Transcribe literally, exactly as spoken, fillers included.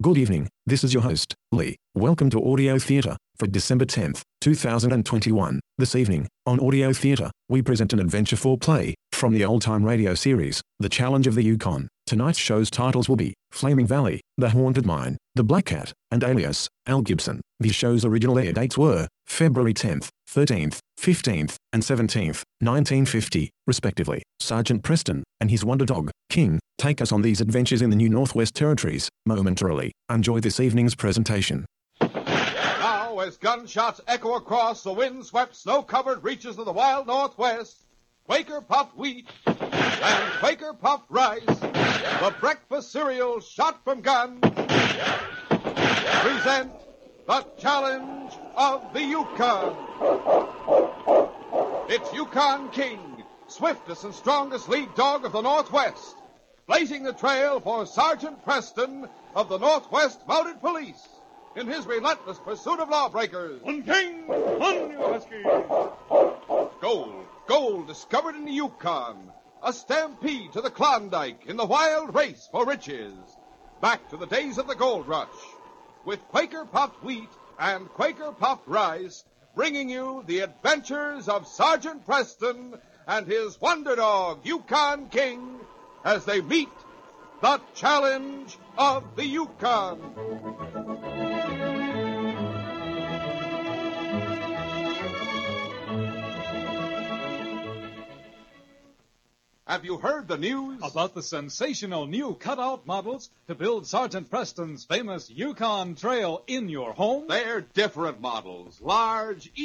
Good evening, this is your host, Lee. Welcome to Audio Theatre for December tenth, two thousand twenty-one. This evening, on Audio Theatre, we present an adventure foreplay from the old-time radio series, The Challenge of the Yukon. Tonight's show's titles will be Flaming Valley, The Haunted Mine, The Black Cat, and Alias, Al Gibson. The show's original air dates were February tenth, thirteenth, fifteenth, and seventeenth, nineteen fifty, respectively. Sergeant Preston and his wonder dog, King, take us on these adventures in the new Northwest Territories, momentarily. Enjoy this evening's presentation. Now, as gunshots echo across the wind-swept, snow-covered reaches of the wild Northwest, Quaker Puffed Wheat and Quaker Puffed Rice, the breakfast cereal shot from guns, present the Challenge of the Yukon. It's Yukon King, swiftest and strongest lead dog of the Northwest, blazing the trail for Sergeant Preston of the Northwest Mounted Police in his relentless pursuit of lawbreakers. One king, one you husky. Gold, gold discovered in the Yukon, a stampede to the Klondike in the wild race for riches. Back to the days of the gold rush, with Quaker Puffed Wheat and Quaker Puffed Rice, bringing you the adventures of Sergeant Preston and his wonder dog, Yukon King, as they meet the Challenge of the Yukon. Have you heard the news? About the sensational new cutout models to build Sergeant Preston's famous Yukon Trail in your home? They're different models, large,